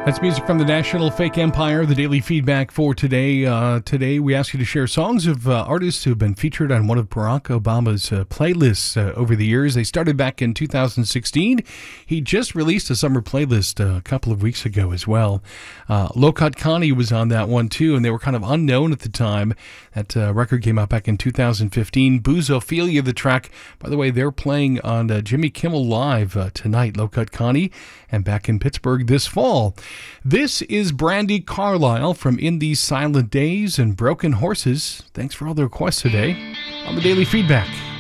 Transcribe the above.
That's music from the National Fake Empire, the daily feedback for today. Today, we ask you to share songs of artists who have been featured on one of Barack Obama's playlists over the years. They started back in 2016. He just released a summer playlist a couple of weeks ago as well. Lokat Connie was on that one too, and they were kind of unknown at the time. That record came out back in 2015. Boozophilia, the track. By the way, they're playing on Jimmy Kimmel Live tonight, Lokat Connie, and back in Pittsburgh this fall. This is Brandi Carlile from In These Silent Days and Broken Horses. Thanks for all the requests today on the Daily Feedback.